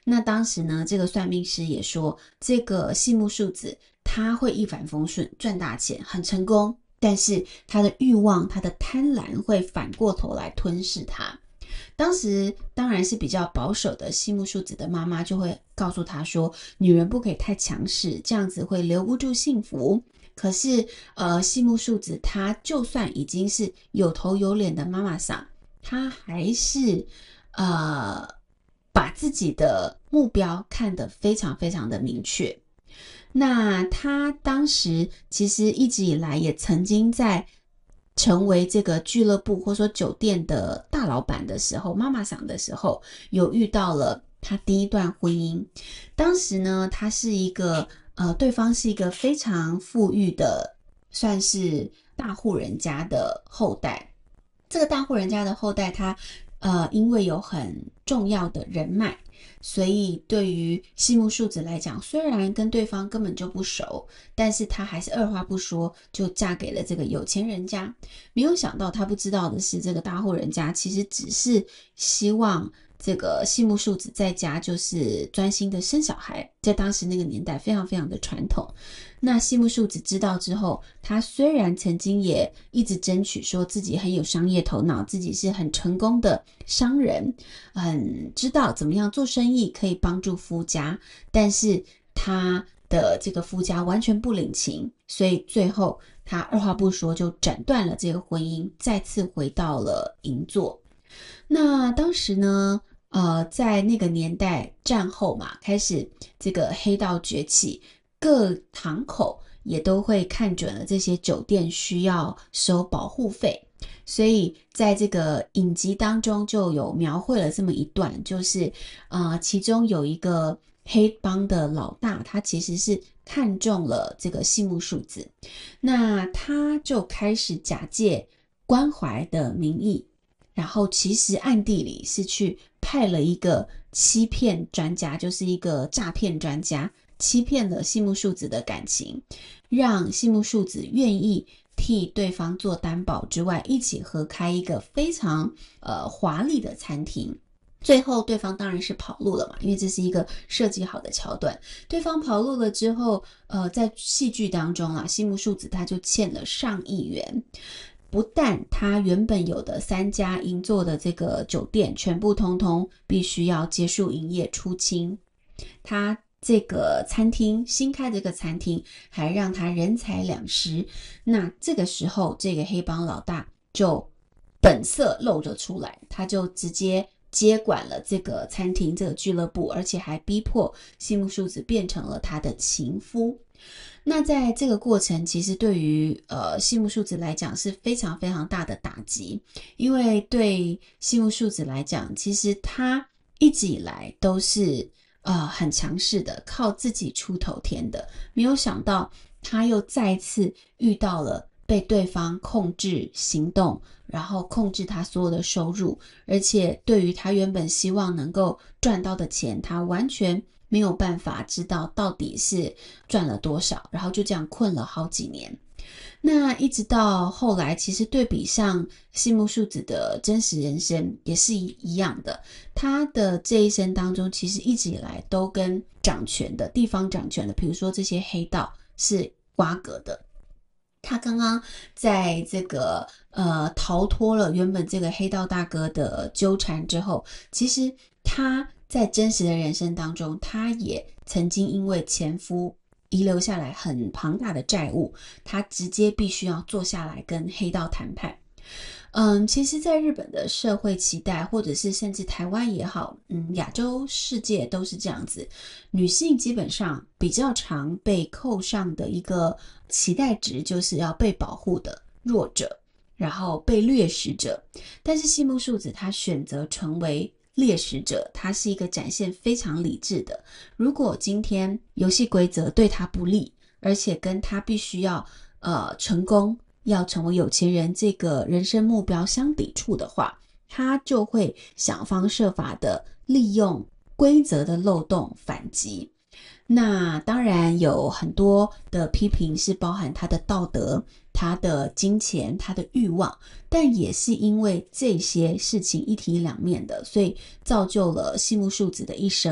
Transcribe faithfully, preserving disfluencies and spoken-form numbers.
那当时呢，这个算命师也说，这个细木树子他会一帆风顺，赚大钱，很成功，但是他的欲望，他的贪婪会反过头来吞噬他。当时当然是比较保守的细木树子的妈妈就会告诉他说，女人不可以太强势，这样子会留不住幸福。可是呃，细木树子她就算已经是有头有脸的妈妈桑，她还是呃把自己的目标看得非常非常的明确。那她当时其实一直以来也曾经在成为这个俱乐部或说酒店的大老板的时候，妈妈桑的时候，有遇到了她第一段婚姻。当时呢，她是一个呃，对方是一个非常富裕的，算是大户人家的后代。这个大户人家的后代，他呃，因为有很重要的人脉，所以对于细木树子来讲，虽然跟对方根本就不熟，但是他还是二话不说就嫁给了这个有钱人家。没有想到他不知道的是，这个大户人家其实只是希望这个细木树子在家就是专心的生小孩，在当时那个年代非常非常的传统。那细木树子知道之后，他虽然曾经也一直争取说自己很有商业头脑，自己是很成功的商人，很知道怎么样做生意可以帮助夫家，但是他的这个夫家完全不领情，所以最后他二话不说就斩断了这个婚姻，再次回到了银座。那当时呢呃，在那个年代战后嘛，开始这个黑道崛起，各堂口也都会看准了这些酒店需要收保护费，所以在这个影集当中就有描绘了这么一段，就是呃，其中有一个黑帮的老大，他其实是看中了这个细木树子，那他就开始假借关怀的名义，然后其实暗地里是去派了一个欺骗专家，就是一个诈骗专家，欺骗了细木树子的感情，让细木树子愿意替对方做担保之外，一起合开一个非常呃华丽的餐厅。最后对方当然是跑路了嘛，因为这是一个设计好的桥段。对方跑路了之后，呃，在戏剧当中啊，细木树子他就欠了上亿元。不但他原本有的三家银座的这个酒店全部通通必须要结束营业出清，他这个餐厅新开这个餐厅还让他人财两失。那这个时候这个黑帮老大就本色露了出来，他就直接接管了这个餐厅这个俱乐部，而且还逼迫细木树子变成了他的情夫。那在这个过程其实对于呃细木树子来讲是非常非常大的打击，因为对细木树子来讲，其实他一直以来都是呃很强势的，靠自己出头天的，没有想到他又再次遇到了被对方控制行动，然后控制他所有的收入，而且对于他原本希望能够赚到的钱，他完全没有办法知道到底是赚了多少，然后就这样困了好几年。那一直到后来，其实对比上细木树子的真实人生也是一样的，他的这一生当中其实一直以来都跟掌权的地方掌权的，比如说这些黑道是瓜葛的。他刚刚在这个呃逃脱了原本这个黑道大哥的纠缠之后，其实他在真实的人生当中，他也曾经因为前夫遗留下来很庞大的债务，他直接必须要坐下来跟黑道谈判。嗯，其实在日本的社会期待，或者是甚至台湾也好，嗯，亚洲世界都是这样子，女性基本上比较常被扣上的一个期待值，就是要被保护的弱者，然后被掠食者。但是细木树子她选择成为猎食者，她是一个展现非常理智的。如果今天游戏规则对她不利，而且跟她必须要呃成功，要成为有钱人这个人生目标相抵触的话，他就会想方设法的利用规则的漏洞反击。那当然有很多的批评是包含他的道德、他的金钱、他的欲望，但也是因为这些事情一体两面的，所以造就了细木树子的一生